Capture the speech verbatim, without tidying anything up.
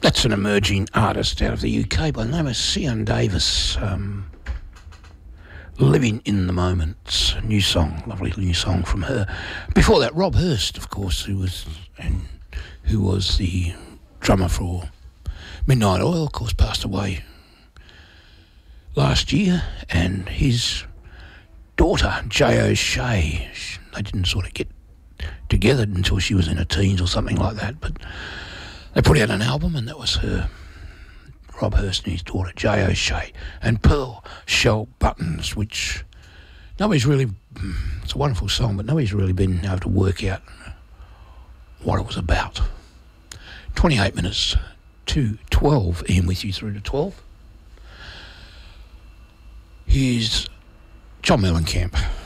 That's an emerging artist out of the U K by the name of Cian Davis. Um, Living in the Moment, new song, lovely new song from her. Before that, Rob Hurst, of course, who was and who was the drummer for Midnight Oil, of course, passed away last year, and his daughter, Jay O'Shea, they didn't sort of get together until she was in her teens or something like that, but they put out an album, and that was her, Rob Hurst and his daughter, Jay O'Shea, and Pearl Shell Buttons, which nobody's really, it's a wonderful song, but nobody's really been able to work out what it was about. twenty-eight minutes to twelve, Ian with you through to twelve. Here's John Mellencamp.